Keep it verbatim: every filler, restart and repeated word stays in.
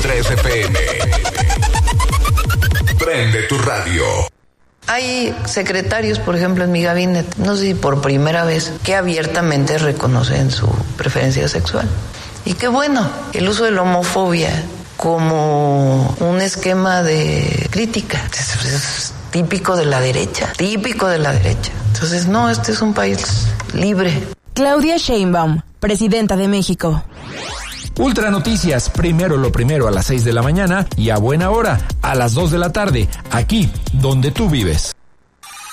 tres F M. Prende tu radio. Hay secretarios, por ejemplo, en mi gabinete, no sé si por primera vez, que abiertamente reconocen su preferencia sexual. Y qué bueno, el uso de la homofobia como un esquema de crítica es, es típico de la derecha, típico de la derecha. Entonces, no, este es un país libre. Claudia Sheinbaum, presidenta de México. Ultra Noticias, primero lo primero a las seis de la mañana y a buena hora, a las dos de la tarde, aquí donde tú vives.